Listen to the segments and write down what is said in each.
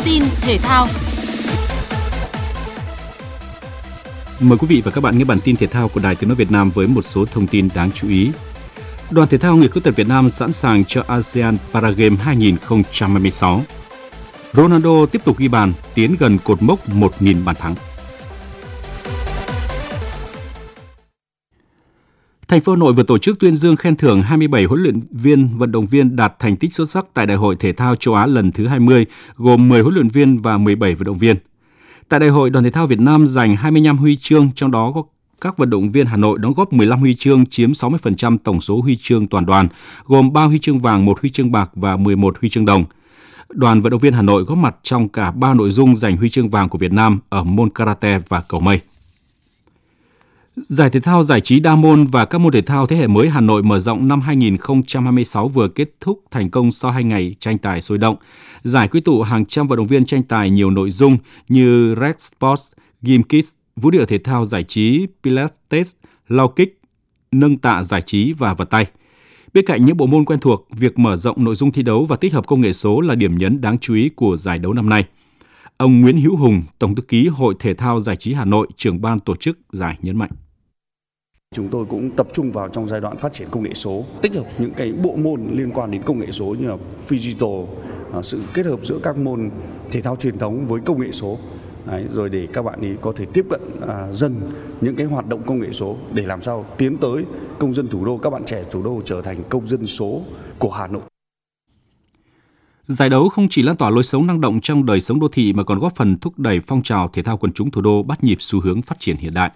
tin thể thao. Mời quý vị và các bạn nghe bản tin thể thao của Đài Tiếng nói Việt Nam với một số thông tin đáng chú ý. Đoàn thể thao người khuyết tật Việt Nam sẵn sàng cho ASEAN Paragame 2026. Ronaldo tiếp tục ghi bàn, tiến gần cột mốc 1.000 bàn thắng. Thành phố Hà Nội vừa tổ chức tuyên dương khen thưởng 27 huấn luyện viên, vận động viên đạt thành tích xuất sắc tại Đại hội Thể thao Châu Á lần thứ 20, gồm 10 huấn luyện viên và 17 vận động viên. Tại đại hội, Đoàn thể thao Việt Nam giành 25 huy chương, trong đó có các vận động viên Hà Nội đóng góp 15 huy chương, chiếm 60% tổng số huy chương toàn đoàn, gồm 3 huy chương vàng, 1 huy chương bạc và 11 huy chương đồng. Đoàn vận động viên Hà Nội góp mặt trong cả 3 nội dung giành huy chương vàng của Việt Nam ở môn karate và cầu mây. Giải thể thao giải trí đa môn và các môn thể thao thế hệ mới Hà Nội mở rộng năm 2026 vừa kết thúc thành công sau 2 ngày tranh tài sôi động. Giải quy tụ hàng trăm vận động viên tranh tài nhiều nội dung như Red Sports, Gymkids, vũ điệu thể thao giải trí, Pilates, lao kích, nâng tạ giải trí và vật tay. Bên cạnh những bộ môn quen thuộc, việc mở rộng nội dung thi đấu và tích hợp công nghệ số là điểm nhấn đáng chú ý của giải đấu năm nay. Ông Nguyễn Hữu Hùng, Tổng thư ký Hội Thể thao Giải trí Hà Nội, trưởng ban tổ chức giải nhấn mạnh. Chúng tôi cũng tập trung vào trong giai đoạn phát triển công nghệ số, tích hợp những cái bộ môn liên quan đến công nghệ số như là digital, sự kết hợp giữa các môn thể thao truyền thống với công nghệ số. Đấy, rồi để các bạn ấy có thể tiếp cận dần những cái hoạt động công nghệ số để làm sao tiến tới công dân thủ đô, các bạn trẻ thủ đô trở thành công dân số của Hà Nội. Giải đấu không chỉ lan tỏa lối sống năng động trong đời sống đô thị mà còn góp phần thúc đẩy phong trào thể thao quần chúng thủ đô bắt nhịp xu hướng phát triển hiện đại.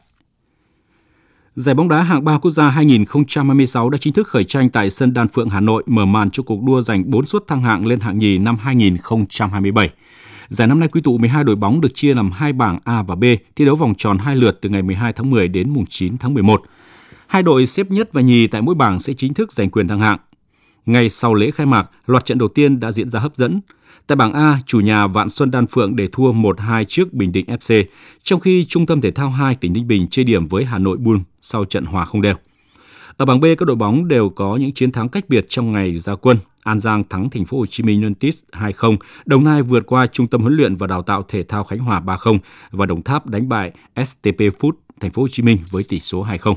Giải bóng đá hạng 3 quốc gia 2026 đã chính thức khởi tranh tại sân Đan Phượng, Hà Nội, mở màn cho cuộc đua giành 4 suất thăng hạng lên hạng nhì năm 2027. Giải năm nay quy tụ 12 đội bóng được chia làm 2 bảng A và B, thi đấu vòng tròn 2 lượt từ ngày 12 tháng 10 đến mùng 9 tháng 11. Hai đội xếp nhất và nhì tại mỗi bảng sẽ chính thức giành quyền thăng hạng. Ngay sau lễ khai mạc, loạt trận đầu tiên đã diễn ra hấp dẫn. Tại bảng A, chủ nhà Vạn Xuân Đan Phượng để thua 1-2 trước Bình Định FC, trong khi Trung tâm Thể thao 2 tỉnh Ninh Bình chia điểm với Hà Nội Bull sau trận hòa không đều. Ở bảng B, các đội bóng đều có những chiến thắng cách biệt trong ngày ra quân. An Giang thắng Thành phố Hồ Chí Minh United 2-0, Đồng Nai vượt qua Trung tâm huấn luyện và đào tạo thể thao Khánh Hòa 3-0 và Đồng Tháp đánh bại STP Food Thành phố Hồ Chí Minh với tỷ số 2-0.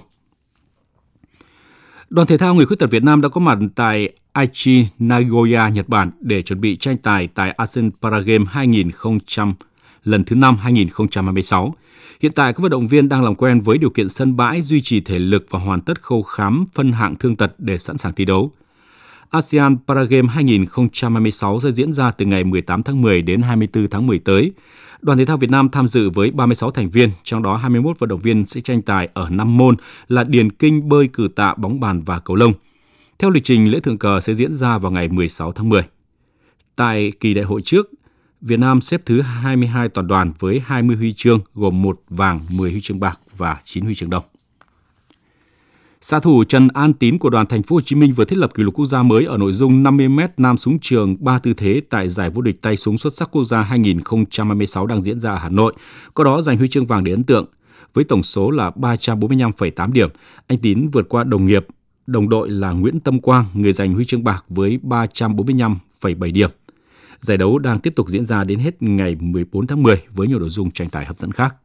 Đoàn thể thao người khuyết tật Việt Nam đã có mặt tại Aichi, Nagoya, Nhật Bản để chuẩn bị tranh tài tại ASEAN Paragame 2020 lần thứ 5 2026. Hiện tại, các vận động viên đang làm quen với điều kiện sân bãi, duy trì thể lực và hoàn tất khâu khám phân hạng thương tật để sẵn sàng thi đấu. ASEAN Paragame 2026 sẽ diễn ra từ ngày 18 tháng 10 đến 24 tháng 10 tới. Đoàn thể thao Việt Nam tham dự với 36 thành viên, trong đó 21 vận động viên sẽ tranh tài ở 5 môn là điền kinh, bơi, cử tạ, bóng bàn và cầu lông. Theo lịch trình, lễ thượng cờ sẽ diễn ra vào ngày 16 tháng 10. Tại kỳ đại hội trước, Việt Nam xếp thứ 22 toàn đoàn với 20 huy chương, gồm 1 vàng, 10 huy chương bạc và 9 huy chương đồng. Xạ thủ Trần An Tín của đoàn Thành phố Hồ Chí Minh vừa thiết lập kỷ lục quốc gia mới ở nội dung 50m nam súng trường 3 tư thế tại giải vô địch tay súng xuất sắc quốc gia 2026 đang diễn ra ở Hà Nội, có đó giành huy chương vàng để ấn tượng. Với tổng số là 345,8 điểm, anh Tín vượt qua đồng đội là Nguyễn Tâm Quang, người giành huy chương bạc với 345,7 điểm. Giải đấu đang tiếp tục diễn ra đến hết ngày 14 tháng 10 với nhiều nội dung tranh tài hấp dẫn khác.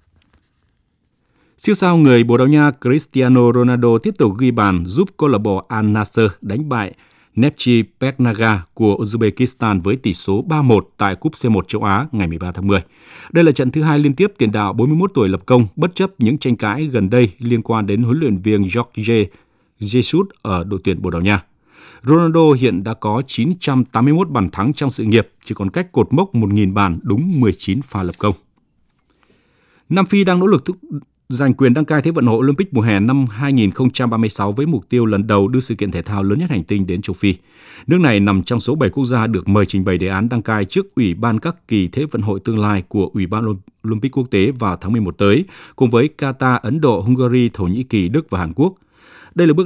Siêu sao người Bồ Đào Nha Cristiano Ronaldo tiếp tục ghi bàn giúp câu lạc bộ Al Nassr đánh bại Neftchi Peknaga của Uzbekistan với tỷ số 3-1 tại Cúp C1 châu Á ngày 13 tháng 10. Đây là trận thứ 2 liên tiếp tiền đạo 41 tuổi lập công bất chấp những tranh cãi gần đây liên quan đến huấn luyện viên Jorge Jesus ở đội tuyển Bồ Đào Nha. Ronaldo hiện đã có 981 bàn thắng trong sự nghiệp, chỉ còn cách cột mốc 1.000 bàn đúng 19 pha lập công. Nam Phi đang nỗ lực giành quyền đăng cai Thế vận hội Olympic mùa hè năm 2036 với mục tiêu lần đầu đưa sự kiện thể thao lớn nhất hành tinh đến châu Phi. Nước này nằm trong số 7 quốc gia được mời trình bày đề án đăng cai trước Ủy ban các kỳ Thế vận hội tương lai của Ủy ban Olympic quốc tế vào tháng 11 tới, cùng với Qatar, Ấn Độ, Hungary, Thổ Nhĩ Kỳ, Đức và Hàn Quốc. Đây là bước